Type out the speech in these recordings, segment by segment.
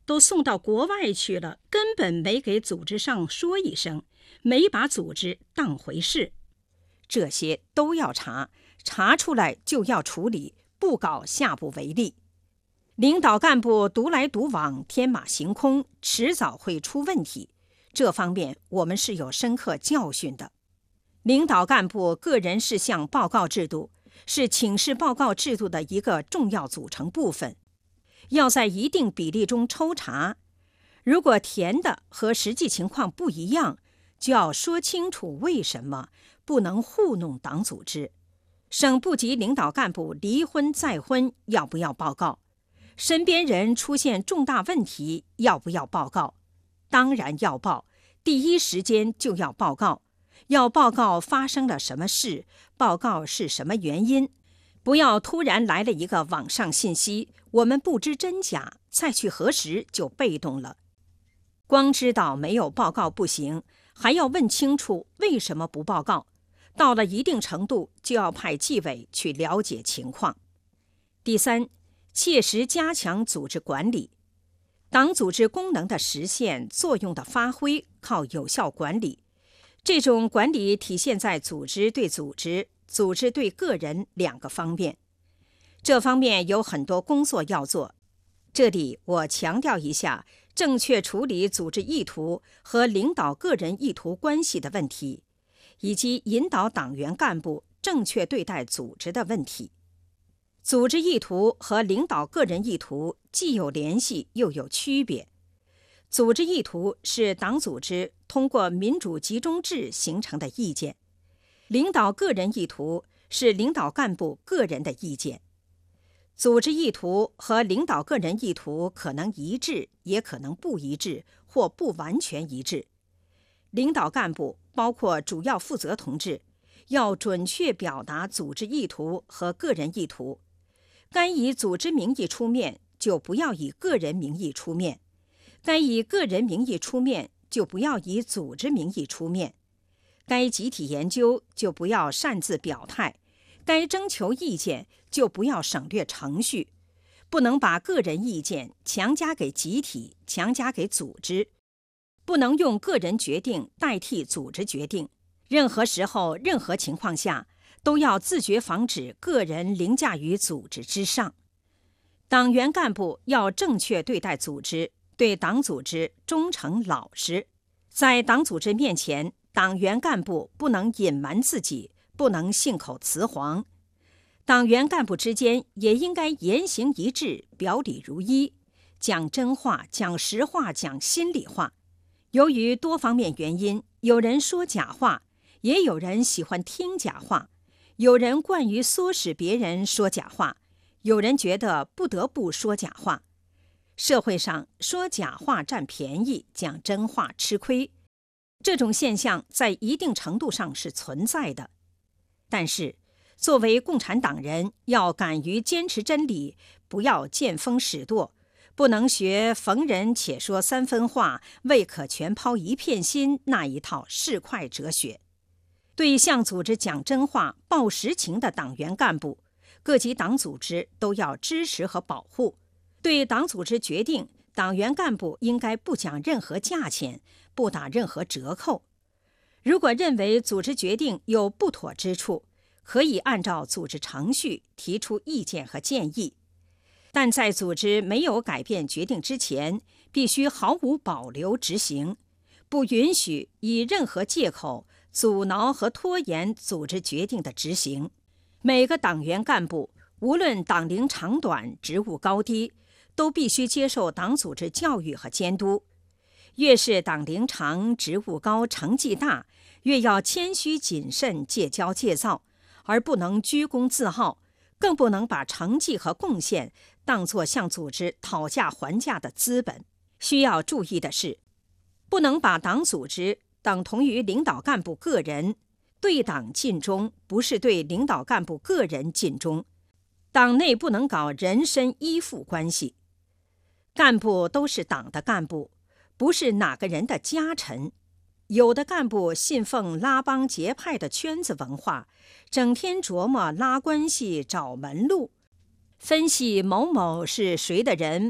都送到国外去了，根本没给组织上说一声，没把组织当回事。 这些都要查，查出来就要处理，不搞下不为例。领导干部独来独往，天马行空，迟早会出问题。这方面我们是有深刻教训的。领导干部个人事项报告制度是请示报告制度的一个重要组成部分，要在一定比例中抽查。如果填的和实际情况不一样，就要说清楚为什么，不能糊弄党组织。省部级领导干部离婚再婚要不要报告？身边人出现重大问题要不要报告？当然要报，第一时间就要报告。要报告发生了什么事，报告是什么原因，不要突然来了一个网上信息，我们不知真假，再去核实就被动了。光知道没有报告不行，还要问清楚为什么不报告。到了一定程度，就要派纪委去了解情况。第三，切实加强组织管理。党组织功能的实现、作用的发挥，靠有效管理。这种管理体现在组织对组织、组织对个人两个方面。这方面有很多工作要做。这里我强调一下，正确处理组织意图和领导个人意图关系的问题，以及引导党员干部正确对待组织的问题。组织意图和领导个人意图既有联系又有区别。组织意图是党组织通过民主集中制形成的意见，领导个人意图是领导干部个人的意见。组织意图和领导个人意图可能一致，也可能不一致，或不完全一致。领导干部包括主要负责同志，要准确表达组织意图和个人意图。该以组织名义出面，就不要以个人名义出面；该以个人名义出面，就不要以组织名义出面；该集体研究，就不要擅自表态；该征求意见，就不要省略程序。不能把个人意见强加给集体，强加给组织。不能用个人决定代替组织决定。任何时候、任何情况下，都要自觉防止个人凌驾于组织之上。党员干部要正确对待组织，对党组织忠诚老实。在党组织面前，党员干部不能隐瞒自己，不能信口雌黄。党员干部之间也应该言行一致，表里如一，讲真话，讲实话，讲心里话。由于多方面原因，有人说假话，也有人喜欢听假话，有人惯于唆使别人说假话，有人觉得不得不说假话。社会上说假话占便宜，讲真话吃亏，这种现象在一定程度上是存在的。但是作为共产党人，要敢于坚持真理，不要见风使舵，不能学逢人且说三分话，未可全抛一片心那一套市侩哲学。对向组织讲真话、报实情的党员干部，各级党组织都要支持和保护。对党组织决定，党员干部应该不讲任何价钱，不打任何折扣。如果认为组织决定有不妥之处，可以按照组织程序提出意见和建议。但在组织没有改变决定之前，必须毫无保留执行，不允许以任何借口阻挠和拖延组织决定的执行。每个党员干部，无论党龄长短、职务高低，都必须接受党组织教育和监督。越是党龄长、职务高、成绩大，越要谦虚谨慎、戒骄戒躁，而不能居功自傲，更不能把成绩和贡献当作向组织讨价还价的资本。需要注意的是，不能把党组织等同于领导干部个人。对党尽忠，不是对领导干部个人尽忠。党内不能搞人身依附关系。干部都是党的干部，不是哪个人的家臣。有的干部信奉拉帮结派的圈子文化，整天琢磨拉关系、找门路，分析某某是谁的人，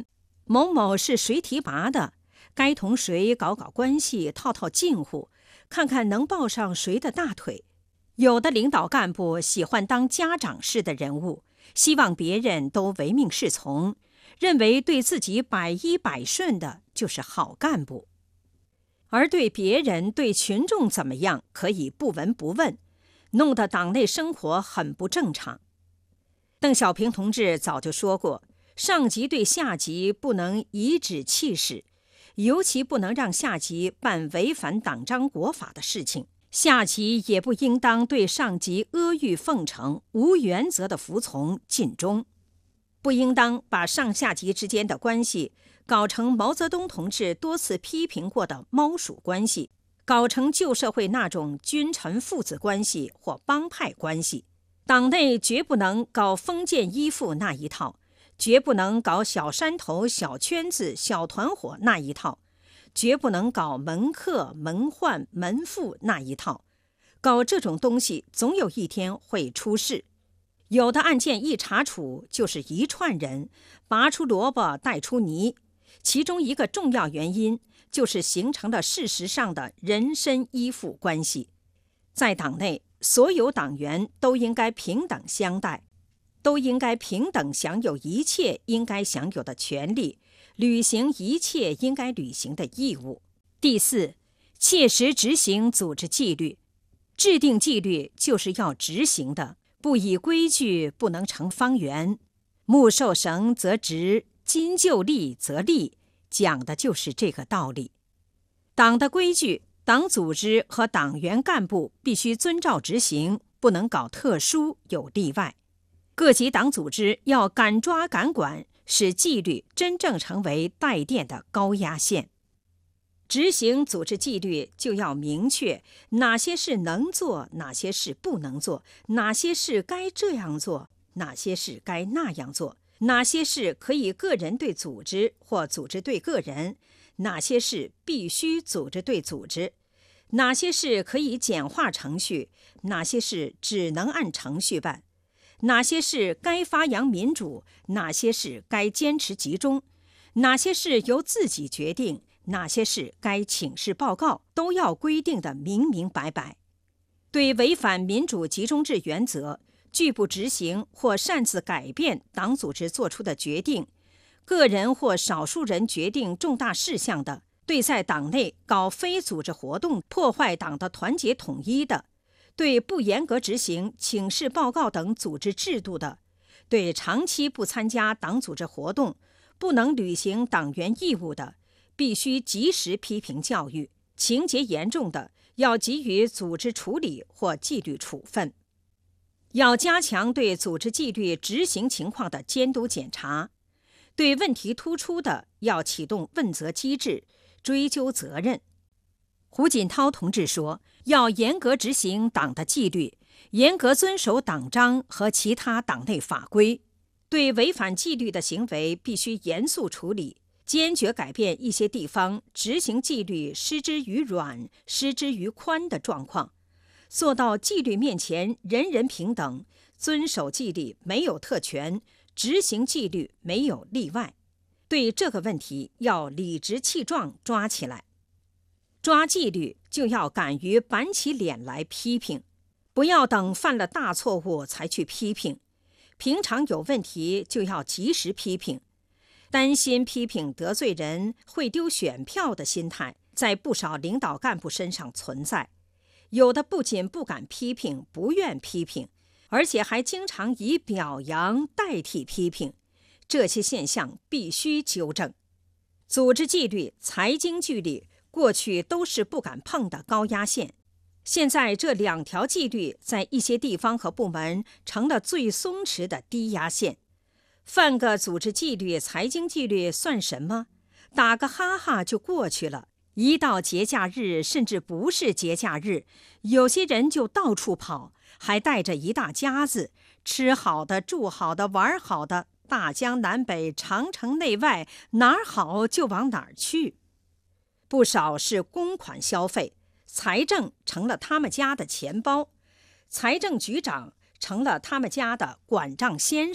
某某是谁提拔的，该同谁搞搞关系，套套近乎，看看能抱上谁的大腿。有的领导干部喜欢当家长式的人物，希望别人都唯命是从，认为对自己百依百顺的就是好干部。而对别人对群众怎么样可以不闻不问，弄得党内生活很不正常。邓小平同志早就说过，上级对下级不能颐指气使，尤其不能让下级办违反党章国法的事情，下级也不应当对上级阿谀奉承、无原则的服从尽忠，不应当把上下级之间的关系搞成毛泽东同志多次批评过的猫鼠关系，搞成旧社会那种君臣父子关系或帮派关系。党内绝不能搞封建依附那一套，绝不能搞小山头、小圈子、小团伙那一套，绝不能搞门客、门宦、门富那一套。搞这种东西，总有一天会出事。有的案件一查处，就是一串人，拔出萝卜带出泥。其中一个重要原因，就是形成了事实上的人身依附关系。在党内，所有党员都应该平等相待，都应该平等享有一切应该享有的权利，履行一切应该履行的义务。第四，切实执行组织纪律。制定纪律就是要执行的，不以规矩不能成方圆。木受绳则直，金就立则立，讲的就是这个道理。党的规矩，党组织和党员干部必须遵照执行，不能搞特殊有例外。各级党组织要敢抓敢管，使纪律真正成为带电的高压线。执行组织纪律就要明确哪些事能做，哪些事不能做，哪些事该这样做，哪些事该那样做，哪些事可以个人对组织或组织对个人，哪些事必须组织对组织，哪些事可以简化程序，哪些事只能按程序办，哪些事该发扬民主，哪些事该坚持集中，哪些事由自己决定，哪些事该请示报告，都要规定得明明白白。对违反民主集中制原则，拒不执行或擅自改变党组织作出的决定，个人或少数人决定重大事项的，对在党内搞非组织活动破坏党的团结统一的，对不严格执行请示报告等组织制度的，对长期不参加党组织活动、不能履行党员义务的，必须及时批评教育，情节严重的要给予组织处理或纪律处分。要加强对组织纪律执行情况的监督检查，对问题突出的要启动问责机制，追究责任。胡锦涛同志说，要严格执行党的纪律，严格遵守党章和其他党内法规，对违反纪律的行为必须严肃处理，坚决改变一些地方执行纪律失之于软、失之于宽的状况，做到纪律面前人人平等，遵守纪律没有特权，执行纪律没有例外。对这个问题要理直气壮抓起来。抓纪律就要敢于板起脸来批评，不要等犯了大错误才去批评。平常有问题就要及时批评。担心批评得罪人会丢选票的心态，在不少领导干部身上存在。有的不仅不敢批评，不愿批评，而且还经常以表扬代替批评，这些现象必须纠正。组织纪律、财经纪律过去都是不敢碰的高压线，现在这两条纪律在一些地方和部门成了最松弛的低压线。犯个组织纪律、财经纪律算什么？打个哈哈就过去了。一到节假日，甚至不是节假日，有些人就到处跑，还带着一大家子，吃好的、住好的、玩好的，大江南北、长城内外，哪儿好就往哪儿去。不少是公款消费，财政成了他们家的钱包，财政局长成了他们家的管账先生。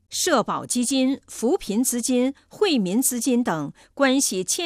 社保基金、扶贫资金、惠民资金等关系牵